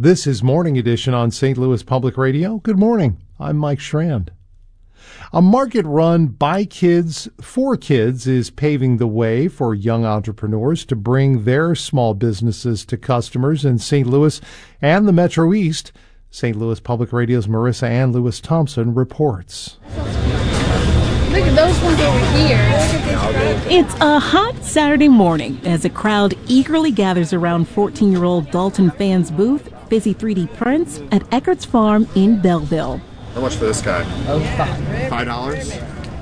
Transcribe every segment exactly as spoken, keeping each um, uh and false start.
This is Morning Edition on Saint Louis Public Radio. Good morning. I'm Mike Schrand. A market run by kids for kids is paving the way for young entrepreneurs to bring their small businesses to customers in Saint Louis and the Metro East. Saint Louis Public Radio's Marissa Ann Lewis Thompson reports. Look at those ones over here. It's a hot Saturday morning as a crowd eagerly gathers around fourteen-year-old Dalton Fan's booth, Fizzy three D Prints, at Eckert's Farm in Belleville. How much for this guy? Oh, five. Five dollars?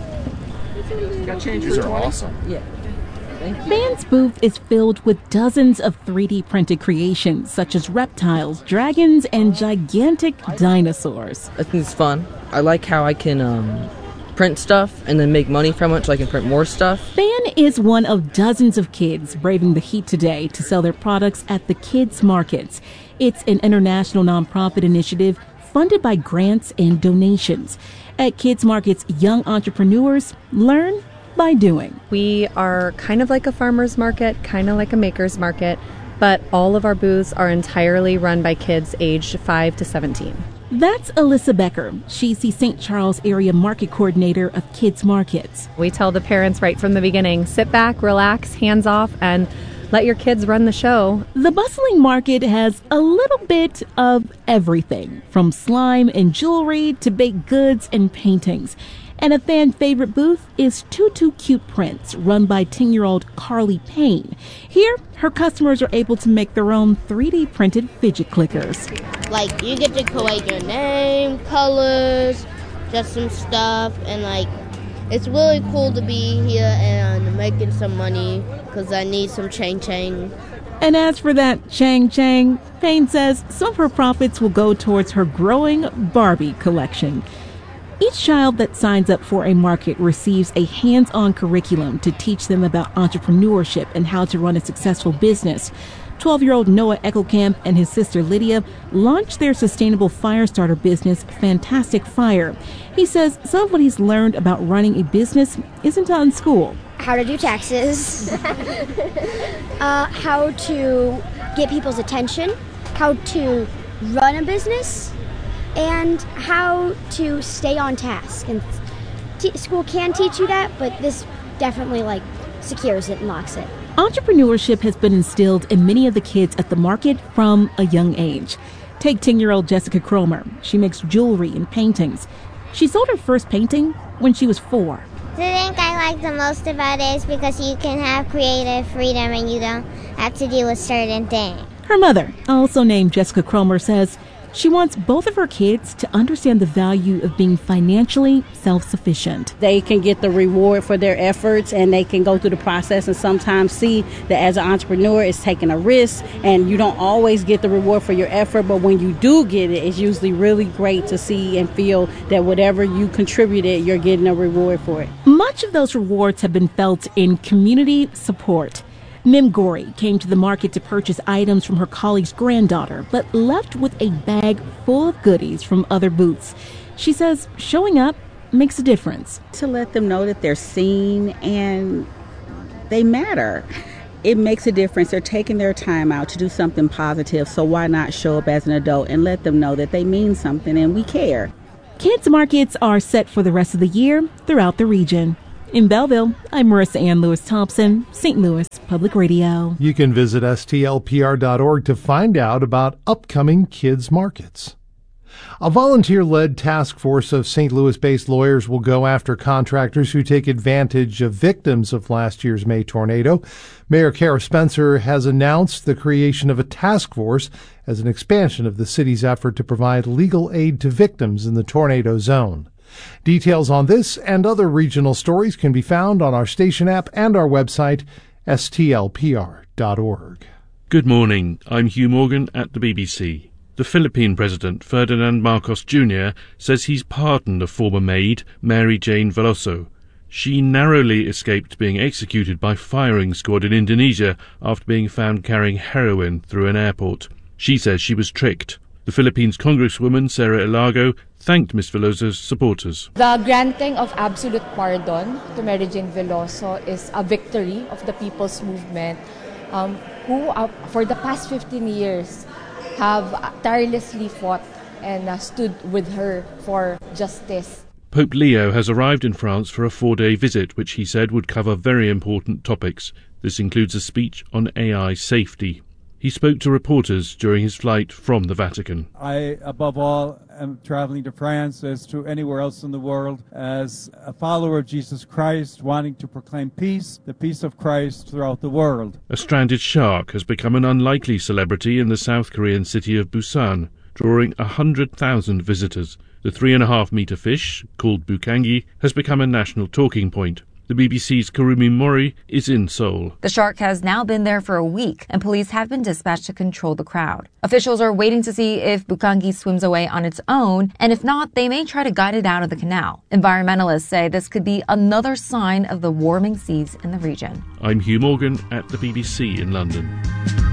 Got change These for are twenty? awesome. Yeah. Fan's booth is filled with dozens of three D printed creations, such as reptiles, dragons, and gigantic dinosaurs. I think it's fun. I like how I can um, print stuff and then make money from it so I can print more stuff. Fan is one of dozens of kids braving the heat today to sell their products at the Kids Markets. It's an international nonprofit initiative funded by grants and donations. At Kids Markets, young entrepreneurs learn by doing. We are kind of like a farmer's market, kind of like a maker's market, but all of our booths are entirely run by kids aged five to seventeen. That's Alyssa Becker. She's the Saint Charles area market coordinator of Kids Markets. We tell the parents right from the beginning, sit back, relax, hands off, and let your kids run the show. The bustling market has a little bit of everything, from slime and jewelry to baked goods and paintings. And a fan favorite booth is Tutu Cute Prints, run by ten-year-old Carly Payne. Here, her customers are able to make their own three D printed fidget clickers. Like, you get to collect your name, colors, just some stuff, and like, it's really cool to be here and making some money because I need some chang-chang. And as for that chang-chang, Payne says some of her profits will go towards her growing Barbie collection. Each child that signs up for a market receives a hands-on curriculum to teach them about entrepreneurship and how to run a successful business. twelve-year-old Noah Eckelkamp and his sister Lydia launched their sustainable fire starter business, Fantastic Fire. He says some of what he's learned about running a business isn't taught in school. How to do taxes, uh, how to get people's attention, how to run a business, and how to stay on task. And t- school can teach you that, but this definitely like secures it and locks it. Entrepreneurship has been instilled in many of the kids at the market from a young age. Take ten-year-old Jessica Cromer. She makes jewelry and paintings. She sold her first painting when she was four. The thing I like the most about it is because you can have creative freedom and you don't have to do a certain thing. Her mother, also named Jessica Cromer, says she wants both of her kids to understand the value of being financially self-sufficient. They can get the reward for their efforts and they can go through the process and sometimes see that as an entrepreneur it's taking a risk and you don't always get the reward for your effort, but when you do get it, it's usually really great to see and feel that whatever you contributed, you're getting a reward for it. Much of those rewards have been felt in community support. Mim Gori came to the market to purchase items from her colleague's granddaughter, but left with a bag full of goodies from other booths. She says showing up makes a difference. To let them know that they're seen and they matter. It makes a difference. They're taking their time out to do something positive, so why not show up as an adult and let them know that they mean something and we care. Kids markets are set for the rest of the year throughout the region. In Belleville, I'm Marissa Ann Lewis Thompson, Saint Louis Public Radio. You can visit S T L P R dot org to find out about upcoming kids markets. A volunteer-led task force of Saint Louis-based lawyers will go after contractors who take advantage of victims of last year's May tornado. Mayor Kara Spencer has announced the creation of a task force as an expansion of the city's effort to provide legal aid to victims in the tornado zone. Details on this and other regional stories can be found on our station app and our website, S T L P R dot org. Good morning. I'm Hugh Morgan at the B B C. The Philippine President, Ferdinand Marcos Junior, says he's pardoned a former maid, Mary Jane Veloso. She narrowly escaped being executed by firing squad in Indonesia after being found carrying heroin through an airport. She says she was tricked. The Philippines Congresswoman, Sara Ilago, thanked Miz Veloso's supporters. The granting of absolute pardon to Mary Jane Veloso is a victory of the people's movement, um, who uh, for the past fifteen years have tirelessly fought and uh, stood with her for justice. Pope Leo has arrived in France for a four-day visit, which he said would cover very important topics. This includes a speech on A I safety. He spoke to reporters during his flight from the Vatican. I, above all, am traveling to France as to anywhere else in the world as a follower of Jesus Christ, wanting to proclaim peace, the peace of Christ throughout the world. A stranded shark has become an unlikely celebrity in the South Korean city of Busan, drawing one hundred thousand visitors. The three and a half metre fish, called bukangi, has become a national talking point. The B B C's Kurumi Mori is in Seoul. The shark has now been there for a week, and police have been dispatched to control the crowd. Officials are waiting to see if bukangi swims away on its own, and if not, they may try to guide it out of the canal. Environmentalists say this could be another sign of the warming seas in the region. I'm Hugh Morgan at the B B C in London.